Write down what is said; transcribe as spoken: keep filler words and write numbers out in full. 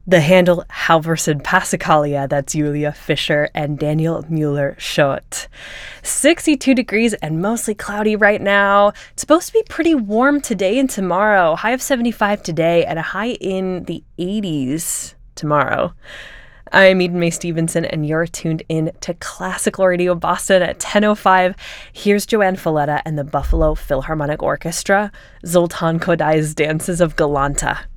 The Handel Halverson Passacaglia, that's Julia Fischer and Daniel Mueller-Schott. sixty-two degrees and mostly cloudy right now. It's supposed to be pretty warm today and tomorrow. High of seventy-five today and a high in the eighties tomorrow. I'm Eden Mae Stevenson, and you're tuned in to Classical Radio Boston at ten oh five. Here's Joanne Falletta and the Buffalo Philharmonic Orchestra, Zoltan Kodai's Dances of Galanta.